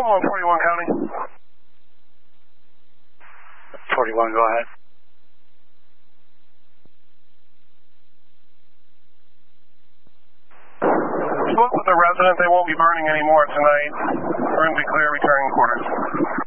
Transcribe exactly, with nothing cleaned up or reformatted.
on forty-one County. forty-one, go ahead. Spoke with the resident. They won't be burning anymore tonight. We're going to be clear returning quarters.